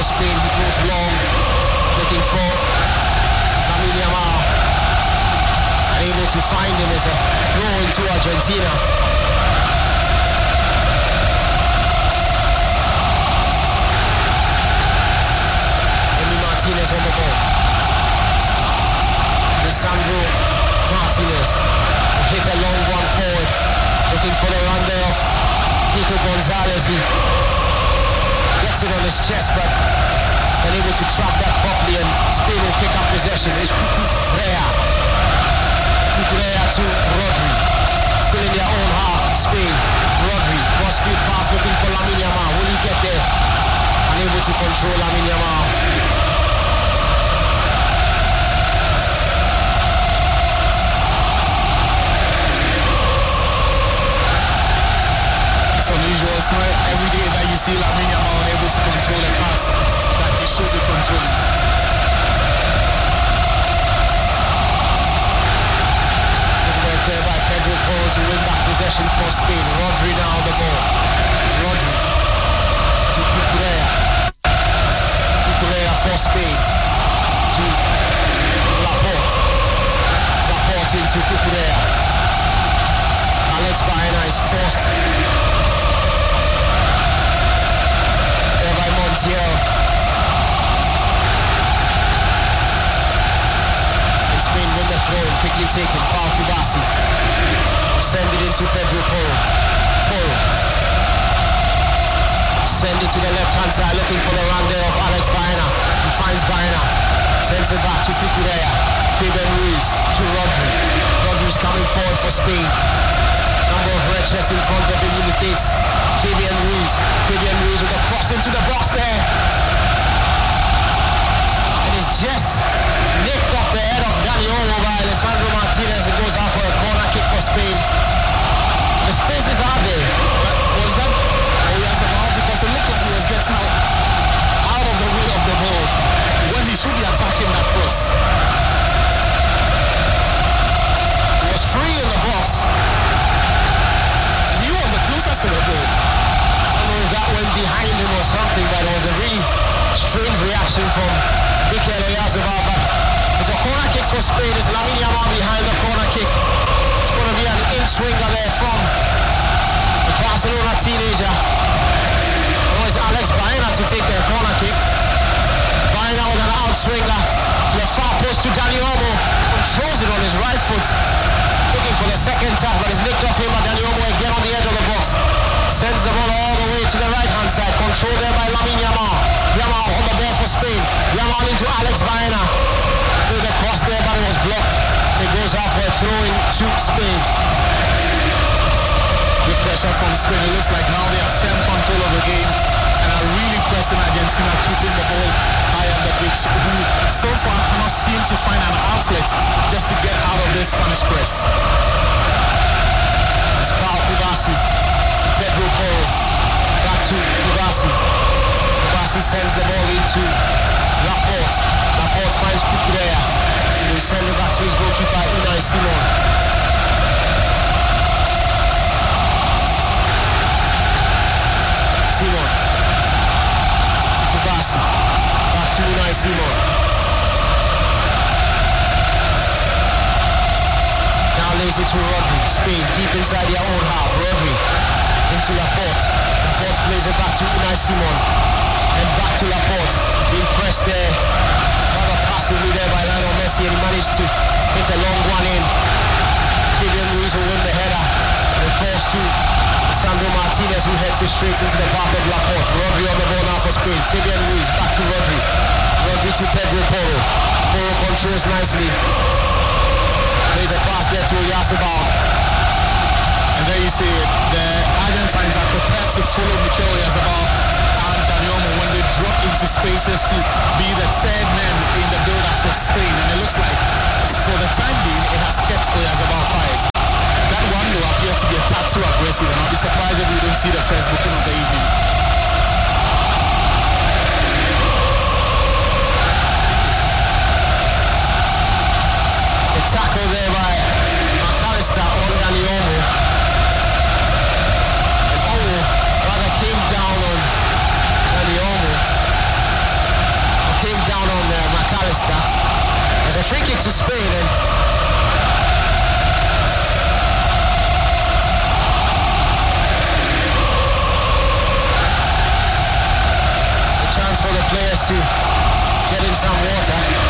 for Spain. He goes long, looking for Lamine Yamal. Unable to find him as a throw into Argentina. Emi Martinez on the ball. Lisandro Martinez hit a long one forward, looking for the run there of Nico Gonzalez. He gets it on his chest, but unable to trap that properly, and Spain will pick up possession. It's Cucurella to Rodri, still in their own half. Spain, Rodri, crossfield pass looking for Lamine Yamal. Will he get there? Unable to control Lamine Yamal. Unusual. It's not every day that you see Lamine Yamal unable to control a pass that he should be controlling. Good work there by Pedro Porro to win back possession for Spain. Rodri now on the ball. Rodri to Cucurella. Cucurella for Spain to Laporte. Laporte into Cucurella. Alex Baena is forced by Montiel. And Spain win the throw and quickly taken. Pau Kubasi. Send it into Pedro Porro. Porro. Send it to the left hand side looking for the run there of Alex Baena. He finds Baena. Sends it back to Cucurella. Fabian Ruiz to Rodri. Rodri's coming forward for Spain. Number of red shirts in front of him indicates Fabian Ruiz. Fabian Ruiz with a cross into the box there. And it's just nicked off the head of Dani Olmo by Lisandro Martinez. It goes out for a corner kick for Spain. The spaces are there. But was that Oyarzabal? Because it looked like he was getting out of the way of the balls when he should be attacking that cross. He was free in the box. To the ball. I don't know if that went behind him or something, but it was a really strange reaction from Mikel Oyarzabal. But it's a corner kick for Spain. It's Lamine Yamal behind the corner kick. It's going to be an in-swinger there from the Barcelona teenager. Oh, it's Alex Baena to take the corner kick. Baena with an out-swinger to the far post to Dani Olmo. Controls it on his right foot. Looking for the second tap, but it's nicked off him by Dani Olmo again on the edge of the box. Sends the ball all the way to the right hand side. Controlled there by Lamine Yamal. Yamal on the ball for Spain. Yamal into Alex Baena. With a cross there, but it was blocked. It goes off for a throw-in to Spain. Good pressure from Spain. It looks like now they have firm control of the game and are really pressing Argentina, keeping the ball high on the pitch, who so far cannot seem to find an outlet just to get out of this Spanish press. It's Pau Kubasi to Pedro Porro. Back to Kubasi. Kubasi sends the ball into Laporte. Laporte finds Cucurella. He will send it back to his goalkeeper, Unai Simon. Simon. Kubasi. Back to Unai Simon. Now lays it to Rodri. Spain deep inside their own half. Rodri into Laporte. Laporte plays it back to Unai Simon. And back to Laporte. Being pressed there rather passively there by Lionel Messi, and he managed to hit a long one in. Fabian Ruiz will win the header. And it falls to Lisandro Martinez, who heads it straight into the path of Laporte. Rodri on the ball now for Spain. Fabian Ruiz back to Rodri. Rodri to Pedro Porro. Porro controls nicely. Plays a pass there to Oyarzabal. And there you see it. The Argentines are prepared to follow Mikel Oyarzabal and Dani Olmo when they drop into spaces to be the third man in the build-up for Spain. And it looks like, for the time being, it has kept Oyarzabal quiet. That one will appear to be a tad too aggressive, and I'll be surprised if we don't see the first booking of the evening. The tackle there by McAllister on Dani Olmo. And Olmo rather came down on Dani Olmo. a free kick to Spain, and a chance for the players to get in some water.